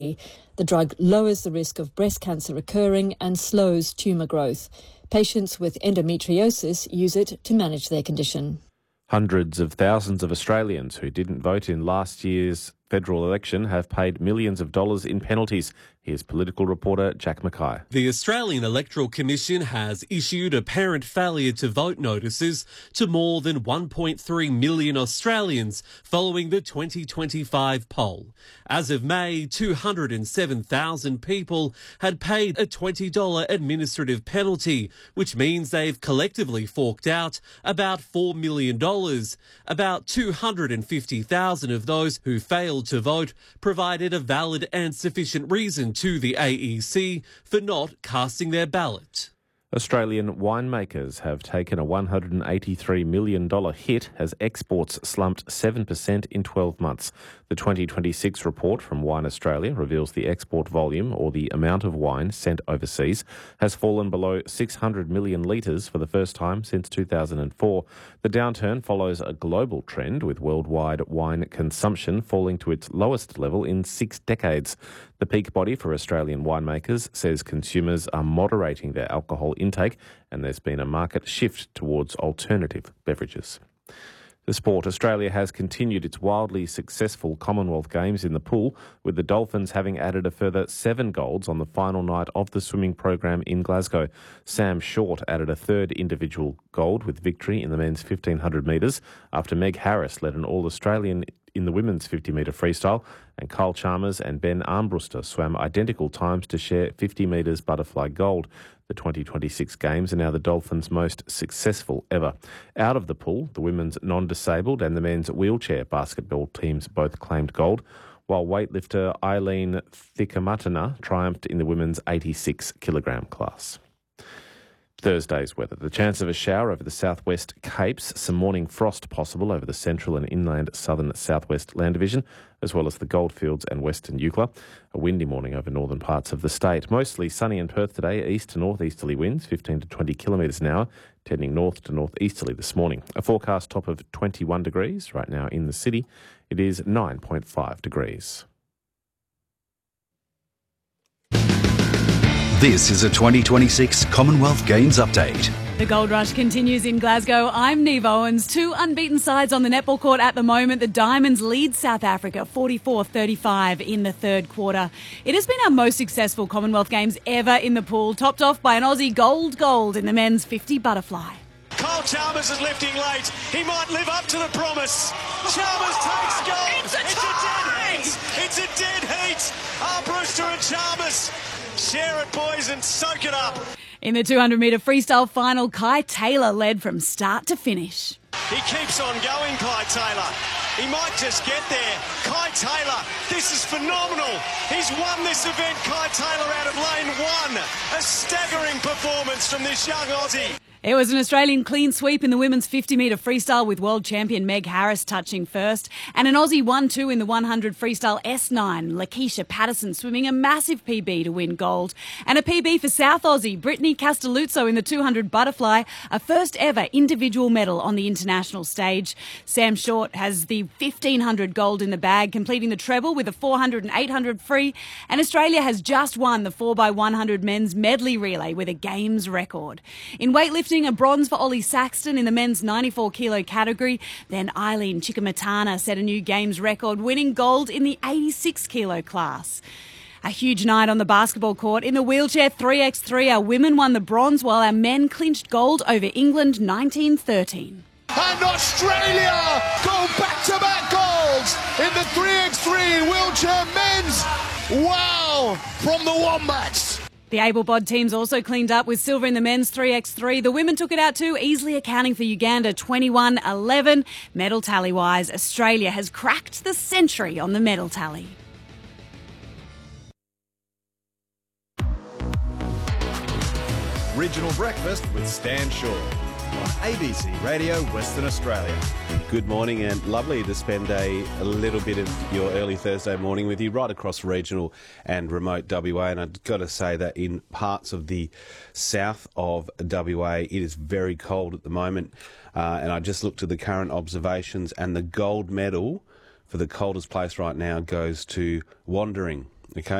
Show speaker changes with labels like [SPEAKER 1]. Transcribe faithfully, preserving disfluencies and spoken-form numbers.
[SPEAKER 1] therapy. The drug lowers the risk of breast cancer recurring and slows tumour growth. Patients with endometriosis use it to manage their condition.
[SPEAKER 2] Hundreds of thousands of Australians who didn't vote in last year's federal election have paid millions of dollars in penalties. Here's political reporter Jack Mackay.
[SPEAKER 3] The Australian Electoral Commission has issued apparent failure to vote notices to more than one point three million Australians following the twenty twenty-five poll. As of May, two hundred seven thousand people had paid a twenty dollars administrative penalty, which means they've collectively forked out about four million dollars. About two hundred fifty thousand of those who failed to vote provided a valid and sufficient reason to the A E C for not casting their ballot.
[SPEAKER 2] Australian winemakers have taken a one hundred eighty-three million dollars hit as exports slumped seven percent in twelve months. The twenty twenty-six report from Wine Australia reveals the export volume, or the amount of wine sent overseas, has fallen below six hundred million litres for the first time since two thousand four. The downturn follows a global trend, with worldwide wine consumption falling to its lowest level in six decades. The peak body for Australian winemakers says consumers are moderating their alcohol intake and there's been a market shift towards alternative beverages. The sport. Australia has continued its wildly successful Commonwealth Games in the pool, with the Dolphins having added a further seven golds on the final night of the swimming program in Glasgow. Sam Short added a third individual gold with victory in the men's fifteen hundred metres after Meg Harris led an All-Australian in the women's fifty metre freestyle, and Kyle Chalmers and Ben Armbruster swam identical times to share fifty metres butterfly gold. The twenty twenty-six Games are now the Dolphins' most successful ever. Out of the pool, the women's non-disabled and the men's wheelchair basketball teams both claimed gold, while weightlifter Eileen Thikamatana triumphed in the women's eighty-six kilogram class. Thursday's weather. The chance of a shower over the southwest Capes, some morning frost possible over the central and inland southern southwest land division, as well as the Goldfields and western Eucla. A windy morning over northern parts of the state. Mostly sunny in Perth today, east to northeasterly winds, fifteen to twenty kilometres an hour, tending north to northeasterly this morning. A forecast top of twenty-one degrees right now in the city. It is nine point five degrees.
[SPEAKER 4] This is a twenty twenty-six Commonwealth Games update.
[SPEAKER 5] The gold rush continues in Glasgow. I'm Neve Owens. Two unbeaten sides on the netball court at the moment. The Diamonds lead South Africa forty-four thirty-five in the third quarter. It has been our most successful Commonwealth Games ever in the pool, topped off by an Aussie gold gold in the men's fifty butterfly.
[SPEAKER 6] Kyle Chalmers is lifting late. He might live up to the promise. Chalmers takes gold.
[SPEAKER 7] It's a,
[SPEAKER 6] it's a dead heat. It's a dead heat. Armbruster and Chalmers. Share it, boys, and soak it up.
[SPEAKER 5] In the two hundred metre freestyle final, Kai Taylor led from start to finish.
[SPEAKER 6] He keeps on going, Kai Taylor. He might just get there. Kai Taylor, this is phenomenal. He's won this event, Kai Taylor, out of lane one. A staggering performance from this young Aussie.
[SPEAKER 5] It was an Australian clean sweep in the women's fifty metre freestyle, with world champion Meg Harris touching first, and an Aussie one two in the one hundred freestyle S nine, Lakeisha Patterson swimming a massive P B to win gold, and a P B for South Aussie Brittany Castelluzzo in the two hundred butterfly, a first ever individual medal on the international stage. Sam Short has the fifteen hundred gold in the bag, completing the treble with a four hundred and eight hundred free, and Australia has just won the four by one hundred men's medley relay with a games record. In weightlifting, a bronze for Ollie Saxton in the men's ninety-four kilo category. Then Eileen Chikamatana set a new games record, winning gold in the eighty-six kilo class. A huge night on the basketball court. In the wheelchair three by three, our women won the bronze, while our men clinched gold over England nineteen thirteen.
[SPEAKER 8] And Australia go back-to-back golds in the three by three wheelchair men's. Wow, from the Wombats.
[SPEAKER 5] The able-bod teams also cleaned up with silver in the men's three by three. The women took it out too, easily accounting for Uganda twenty-one eleven. Medal tally-wise, Australia has cracked the century on the medal tally.
[SPEAKER 9] Regional Breakfast with Stan Shaw on A B C Radio Western Australia.
[SPEAKER 2] Good morning, and lovely to spend a, a little bit of your early Thursday morning with you right across regional and remote W A. And I've got to say that in parts of the south of W A, it is very cold at the moment. Uh, and I just looked at the current observations, and the gold medal for the coldest place right now goes to Wandering. Okay.